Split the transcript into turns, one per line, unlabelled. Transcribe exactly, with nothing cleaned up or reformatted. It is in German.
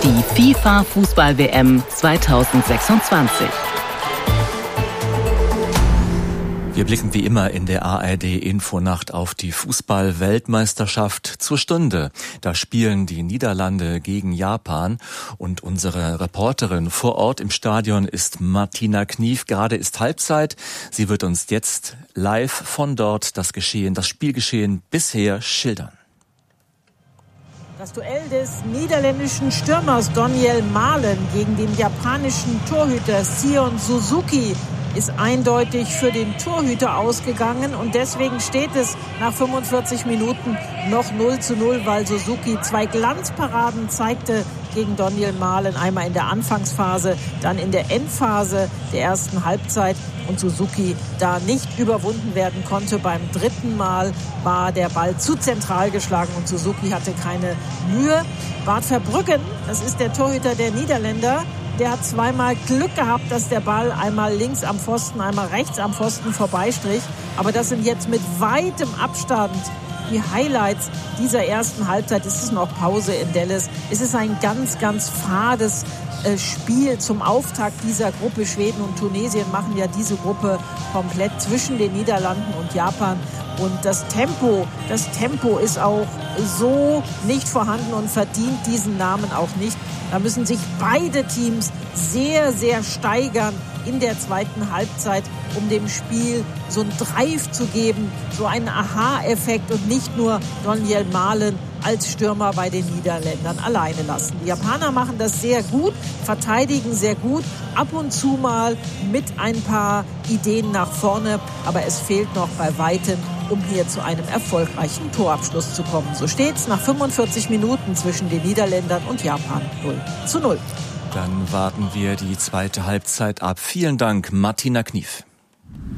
die FIFA-Fußball-W M zweitausendsechsundzwanzig.
Wir blicken wie immer in der A R D-Infonacht auf die Fußball-Weltmeisterschaft zur Stunde. Da spielen die Niederlande gegen Japan und unsere Reporterin vor Ort im Stadion ist Martina Knief. Gerade ist Halbzeit. Sie wird uns jetzt live von dort das Geschehen, das Spielgeschehen bisher schildern.
Das Duell des niederländischen Stürmers Donyell Malen gegen den japanischen Torhüter Sion Suzuki ist eindeutig für den Torhüter ausgegangen und deswegen steht es nach fünfundvierzig Minuten noch null zu null, weil Suzuki zwei Glanzparaden zeigte gegen Donyell Malen, einmal in der Anfangsphase, dann in der Endphase der ersten Halbzeit und Suzuki da nicht überwunden werden konnte. Beim dritten Mal war der Ball zu zentral geschlagen und Suzuki hatte keine Mühe. Bart Verbruggen, das ist der Torhüter der Niederländer, der hat zweimal Glück gehabt, dass der Ball einmal links am Pfosten, einmal rechts am Pfosten vorbeistrich. Aber das sind jetzt mit weitem Abstand die Highlights dieser ersten Halbzeit. Es ist noch Pause in Dallas. Es ist ein ganz, ganz fades äh, Spiel zum Auftakt dieser Gruppe. Schweden und Tunesien machen ja diese Gruppe komplett zwischen den Niederlanden und Japan. Und das Tempo, das Tempo ist auch so nicht vorhanden und verdient diesen Namen auch nicht. Da müssen sich beide Teams sehr, sehr steigern in der zweiten Halbzeit, um dem Spiel so einen Drive zu geben, so einen Aha-Effekt und nicht nur Donyell Malen als Stürmer bei den Niederländern alleine lassen. Die Japaner machen das sehr gut, verteidigen sehr gut, ab und zu mal mit ein paar Ideen nach vorne, aber es fehlt noch bei weitem, um hier zu einem erfolgreichen Torabschluss zu kommen. So steht's nach fünfundvierzig Minuten zwischen den Niederländern und Japan null zu null.
Dann warten wir die zweite Halbzeit ab. Vielen Dank, Martina Knief.